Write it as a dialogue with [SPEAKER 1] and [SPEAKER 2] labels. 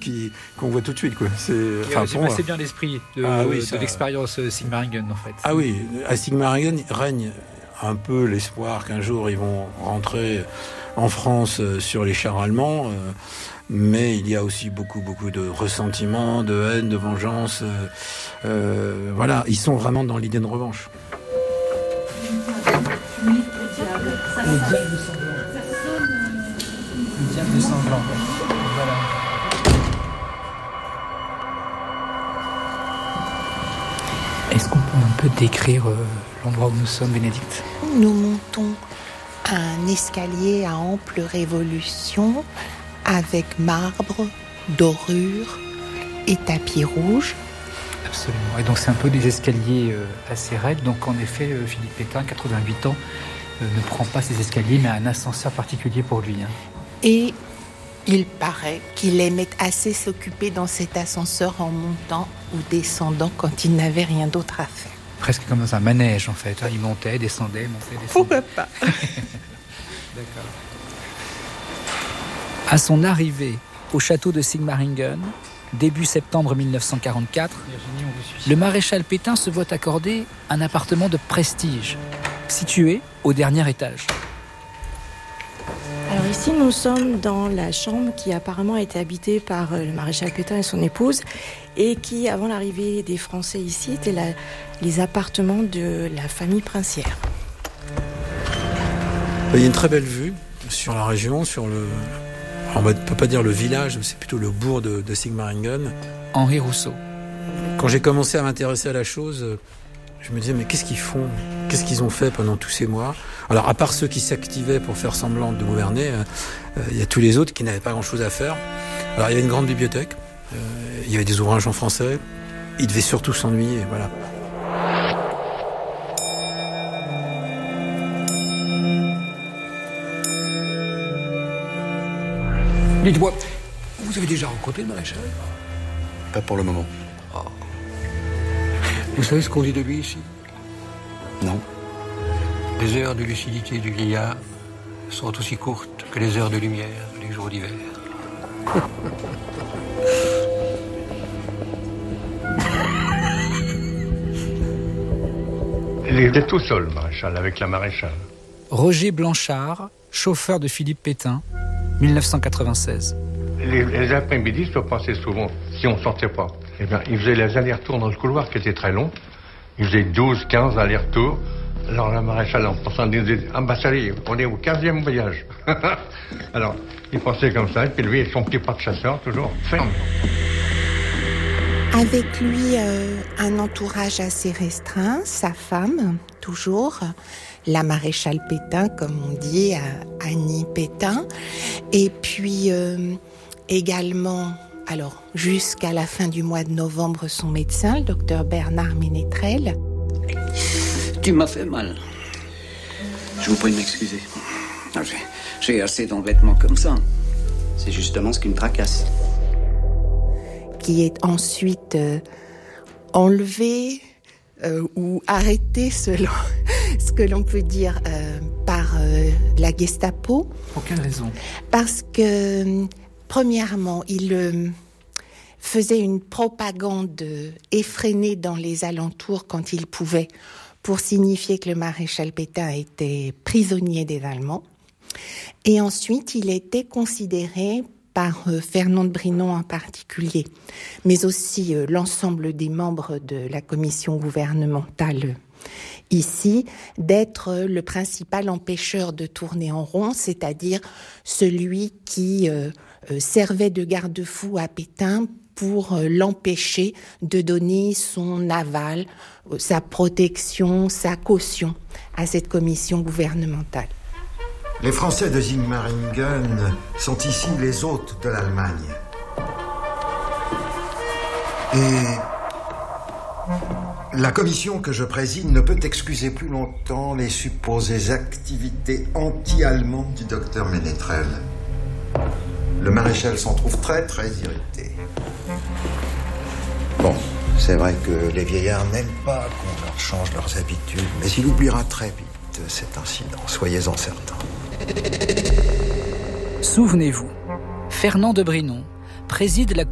[SPEAKER 1] qu'on voit tout de suite, quoi.
[SPEAKER 2] C'est assez bien l'esprit de l'expérience Sigmaringen, en fait.
[SPEAKER 1] Ah oui, à Sigmaringen règne un peu l'espoir qu'un jour ils vont rentrer en France sur les chars allemands, mais il y a aussi beaucoup de ressentiment, de haine, de vengeance. Voilà, ils sont vraiment dans l'idée de revanche.
[SPEAKER 2] Le diable sanglant. Le diable sanglant. Voilà. Est-ce qu'on peut un peu décrire l'endroit où nous sommes, Bénédicte ?
[SPEAKER 3] Nous montons un escalier à ample révolution avec marbre, dorure et tapis rouge.
[SPEAKER 2] Absolument. Et donc c'est un peu des escaliers assez raides. Donc en effet, Philippe Pétain, 88 ans, ne prend pas ces escaliers, mais a un ascenseur particulier pour lui.
[SPEAKER 3] Et il paraît qu'il aimait assez s'occuper dans cet ascenseur en montant ou descendant quand il n'avait rien d'autre à faire.
[SPEAKER 2] Presque comme dans un manège, en fait. Il montait, descendait.
[SPEAKER 3] Pourquoi pas ?
[SPEAKER 2] D'accord. À son arrivée au château de Sigmaringen, début septembre 1944, le maréchal Pétain se voit accorder un appartement de prestige, situé au dernier étage.
[SPEAKER 4] Alors ici, nous sommes dans la chambre qui apparemment a été habitée par le maréchal Pétain et son épouse et qui, avant l'arrivée des Français ici, étaient les appartements de la famille princière.
[SPEAKER 1] Il y a une très belle vue sur la région, sur le... On ne peut pas dire le village, c'est plutôt le bourg de Sigmaringen.
[SPEAKER 2] Henri Rousseau.
[SPEAKER 1] Quand j'ai commencé à m'intéresser à la chose, je me disais, mais qu'est-ce qu'ils font ? Qu'est-ce qu'ils ont fait pendant tous ces mois ? Alors, à part ceux qui s'activaient pour faire semblant de gouverner, il y a tous les autres qui n'avaient pas grand-chose à faire. Alors, il y avait une grande bibliothèque, il y avait des ouvrages en français, ils devaient surtout s'ennuyer, voilà.
[SPEAKER 5] Dites-moi, vous avez déjà rencontré le maréchal ?
[SPEAKER 6] Pas pour le moment.
[SPEAKER 5] Oh. Vous savez ce qu'on dit de lui ici ?
[SPEAKER 6] Non.
[SPEAKER 5] Les heures de lucidité du vieillard sont aussi courtes que les heures de lumière les jours d'hiver.
[SPEAKER 7] Il était tout seul, le maréchal, avec la maréchale.
[SPEAKER 2] Roger Blanchard, chauffeur de Philippe Pétain, 1996.
[SPEAKER 7] Les après-midi se passaient souvent, si on ne sortait pas. Eh bien, il faisait les allers-retours dans le couloir qui était très long. Il faisait 12, 15 allers-retours. Alors la maréchale, en pensant, disait, ah bah ça y est, on est au 15e voyage. Alors, il pensait comme ça, et puis lui, son petit pas de chasseur, toujours ferme.
[SPEAKER 3] Avec lui, un entourage assez restreint, sa femme, toujours, la maréchale Pétain, comme on dit, Annie Pétain, et puis également, alors jusqu'à la fin du mois de novembre, son médecin, le docteur Bernard Ménétrel.
[SPEAKER 8] Tu m'as fait mal. Je vous prie de m'excuser. J'ai assez d'embêtements comme ça. C'est justement ce qui me tracasse.
[SPEAKER 3] Qui est ensuite enlevé ou arrêté, selon ce que l'on peut dire, par la Gestapo.
[SPEAKER 2] Pour quelle raison ?
[SPEAKER 3] Parce que, premièrement, il faisait une propagande effrénée dans les alentours quand il pouvait, pour signifier que le maréchal Pétain était prisonnier des Allemands. Et ensuite, il était considéré par Fernand de Brinon en particulier, mais aussi l'ensemble des membres de la commission gouvernementale ici, d'être le principal empêcheur de tourner en rond, c'est-à-dire celui qui servait de garde-fou à Pétain pour l'empêcher de donner son aval, sa protection, sa caution à cette commission gouvernementale.
[SPEAKER 9] Les Français de Sigmaringen sont ici les hôtes de l'Allemagne. Et la commission que je préside ne peut excuser plus longtemps les supposées activités anti-allemandes du docteur Ménétrel. Le maréchal s'en trouve très, très irrité. Bon, c'est vrai que les vieillards n'aiment pas qu'on leur change leurs habitudes, mais il oubliera très vite cet incident, soyez-en certains.
[SPEAKER 2] Souvenez-vous, Fernand de Brinon préside la